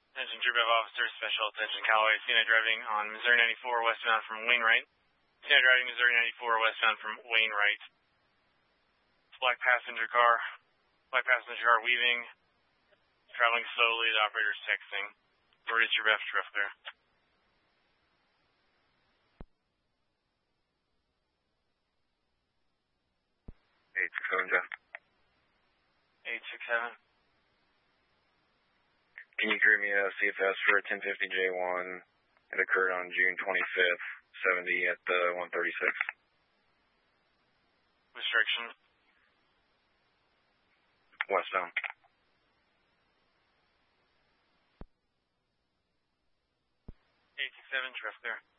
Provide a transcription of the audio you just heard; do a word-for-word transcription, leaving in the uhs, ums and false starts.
Attention Troop F Officer, Special Attention Callaway, C N I driving on Missouri ninety-four westbound from Wainwright. C N I driving Missouri ninety-four westbound from Wainwright. Black passenger car, black passenger car weaving, traveling slowly, the operator's texting. Word is Troop F, Troop F clear. eight six seven, Jeff. eight six seven. Can you create me a C F S for a ten fifty J one? It occurred on June twenty-fifth, seventy at the one thirty-six. Restriction. Westbound. eight six seven, Troop F clear.